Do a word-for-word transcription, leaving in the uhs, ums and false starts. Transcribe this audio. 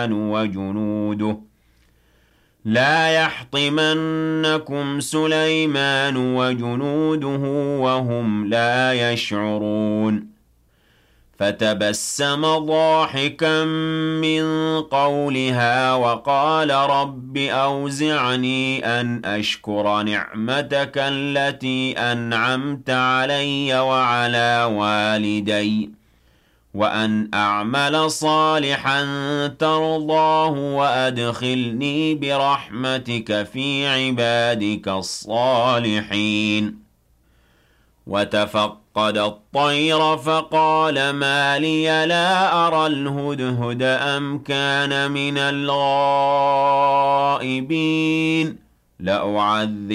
وجنوده لا يحطمنكم سليمان وجنوده وهم لا يشعرون فتبسم ضاحكا من قولها وقال رب أوزعني أن أشكر نعمتك التي أنعمت علي وعلى والدي وأن أعمل صالحا ترضاه وأدخلني برحمتك في عبادك الصالحين وتفقد الطير فقال ما لي لا أرى الهدهد أم كان من الغائبين لأعذبن